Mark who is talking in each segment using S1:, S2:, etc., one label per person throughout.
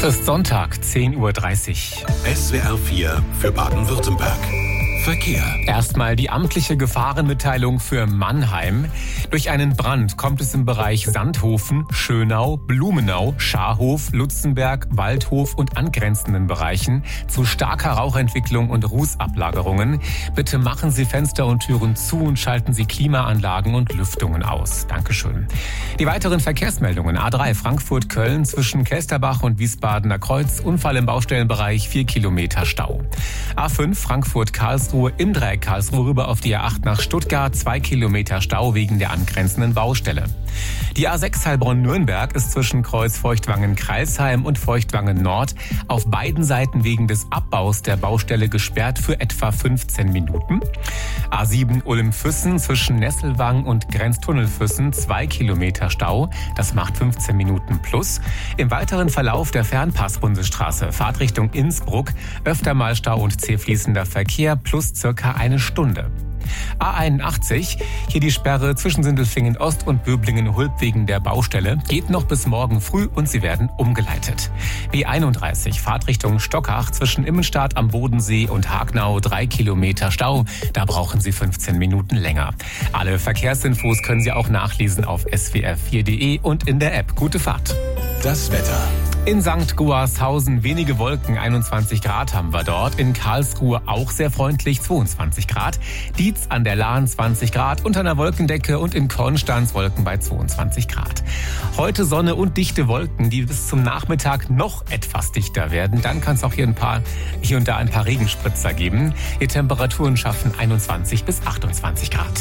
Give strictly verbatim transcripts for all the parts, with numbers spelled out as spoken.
S1: Es ist Sonntag, zehn Uhr dreißig.
S2: S W R vier für Baden-Württemberg. Verkehr.
S1: Erstmal die amtliche Gefahrenmitteilung für Mannheim. Durch einen Brand kommt es im Bereich Sandhofen, Schönau, Blumenau, Scharhof, Lutzenberg, Waldhof und angrenzenden Bereichen zu starker Rauchentwicklung und Rußablagerungen. Bitte machen Sie Fenster und Türen zu und schalten Sie Klimaanlagen und Lüftungen aus. Dankeschön. Die weiteren Verkehrsmeldungen. A drei Frankfurt-Köln zwischen Kelsterbach und Wiesbadener Kreuz. Unfall im Baustellenbereich, vier Kilometer Stau. A fünf Frankfurt-Karlsruhe im Dreieck Karlsruhe rüber auf die A acht nach Stuttgart, zwei Kilometer Stau wegen der angrenzenden Baustelle. Die A sechs Heilbronn-Nürnberg ist zwischen Kreuz Feuchtwangen-Kreisheim und Feuchtwangen-Nord auf beiden Seiten wegen des Abbaus der Baustelle gesperrt für etwa fünfzehn Minuten. A sieben Ulm-Füssen zwischen Nesselwang und Grenztunnelfüssen, zwei Kilometer Stau. Das macht fünfzehn Minuten plus. Im weiteren Verlauf der Fernpass-Bundesstraße, Fahrtrichtung Innsbruck, öfter mal Stau und zähfließender Verkehr plus circa eine Stunde. A einundachtzig, hier die Sperre zwischen Sindelfingen Ost und Böblingen-Hulb wegen der Baustelle, geht noch bis morgen früh und Sie werden umgeleitet. B einunddreißig, Fahrtrichtung Stockach zwischen Immenstadt am Bodensee und Hagnau, drei Kilometer Stau, da brauchen Sie fünfzehn Minuten länger. Alle Verkehrsinfos können Sie auch nachlesen auf s w r vier punkt d e und in der App. Gute Fahrt.
S2: Das Wetter.
S1: In Sankt Goarshausen wenige Wolken, einundzwanzig Grad haben wir dort. In Karlsruhe auch sehr freundlich, zweiundzwanzig Grad. Dietz an der Lahn zwanzig Grad unter einer Wolkendecke und in Konstanz Wolken bei zweiundzwanzig Grad. Heute Sonne und dichte Wolken, die bis zum Nachmittag noch etwas dichter werden. Dann kann es auch hier, ein paar, hier und da ein paar Regenspritzer geben. Die Temperaturen schaffen einundzwanzig bis achtundzwanzig Grad.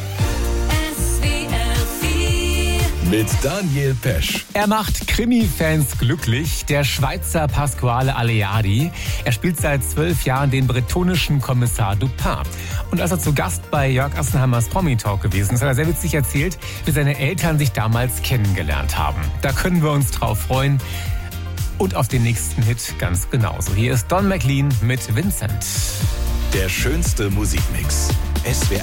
S2: Mit Daniel Pesch.
S1: Er macht Krimi-Fans glücklich, der Schweizer Pasquale Aleardi. Er spielt seit zwölf Jahren den bretonischen Kommissar Dupin. Und als er zu Gast bei Jörg Assenheimers Promi-Talk gewesen ist, hat er sehr witzig erzählt, wie seine Eltern sich damals kennengelernt haben. Da können wir uns drauf freuen. Und auf den nächsten Hit ganz genauso. Hier ist Don McLean mit Vincent.
S2: Der schönste Musikmix. S W R